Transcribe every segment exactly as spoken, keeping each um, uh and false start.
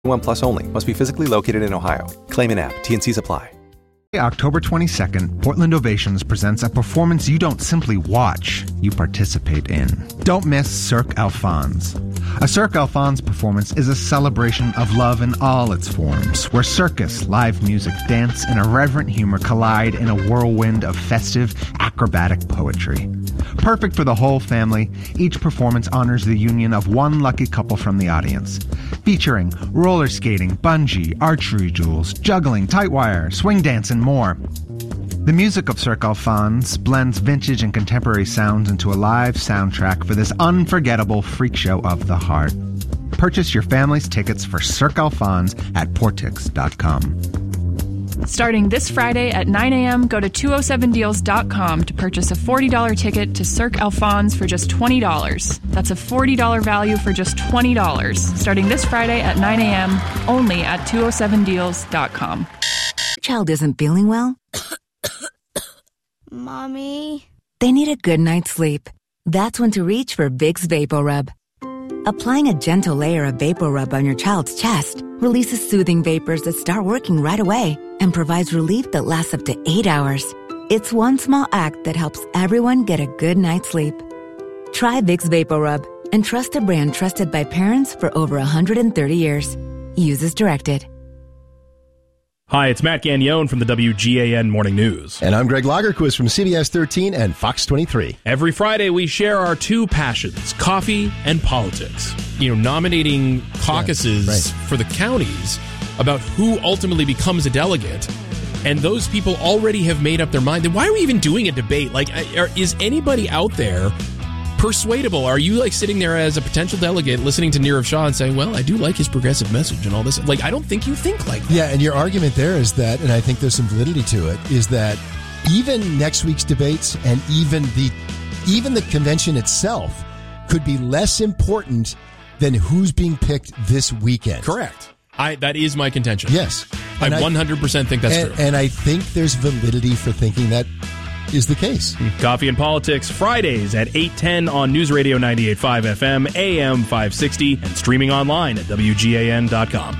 One Plus only. Must be physically located in Ohio. Claim in app. T and Cs apply. October twenty-second, Portland Ovations presents a performance you don't simply watch, you participate in. Don't miss Cirque Alphonse. A Cirque Alphonse performance is a celebration of love in all its forms, where circus, live music, dance, and irreverent humor collide in a whirlwind of festive, acrobatic poetry. Perfect for the whole family, each performance honors the union of one lucky couple from the audience. Featuring roller skating, bungee, archery duels, juggling, tight wire, swing dance, and more. The music of Cirque Alphonse blends vintage and contemporary sounds into a live soundtrack for this unforgettable freak show of the heart. Purchase your family's tickets for Cirque Alphonse at Portix dot com. Starting this Friday at nine a.m., go to two oh seven deals dot com to purchase a forty dollars ticket to Cirque Alphonse for just twenty dollars. That's a forty dollars value for just twenty dollars. Starting this Friday at nine a.m., only at two oh seven deals dot com. Child isn't feeling well? Mommy? They need a good night's sleep. That's when to reach for Vicks VapoRub. Applying a gentle layer of VapoRub on your child's chest releases soothing vapors that start working right away and provides relief that lasts up to eight hours. It's one small act that helps everyone get a good night's sleep. Try Vicks VapoRub and trust a brand trusted by parents for over one hundred thirty years. Use as directed. Hi, it's Matt Gagnon from the W G A N Morning News. And I'm Greg Lagerquist from C B S thirteen and Fox twenty-three. Every Friday, we share our two passions, coffee and politics. You know, nominating caucuses yeah, right. for the counties about who ultimately becomes a delegate. And those people already have made up their mind. Then why are we even doing a debate? Like, are, is anybody out there persuadable? Are you like sitting there as a potential delegate listening to Nirav Shah and saying, well, I do like his progressive message and all this? Like, I don't think you think like that. Yeah, and your argument there is that, and I think there's some validity to it, is that even next week's debates and even the even the convention itself could be less important than who's being picked this weekend. Correct. I that is my contention. Yes. I, I one hundred percent think that's and, true. And I think there's validity for thinking that is the case. Coffee and Politics, Fridays at eight ten on News Radio ninety-eight point five F M, A M five sixty, and streaming online at W G A N dot com.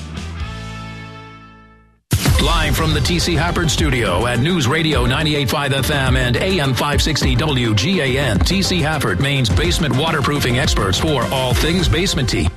Live from the T C Hafford Studio at News Radio ninety-eight point five F M and A M five sixty W G A N. T C Hafford, Maine's basement waterproofing experts for all things basementy.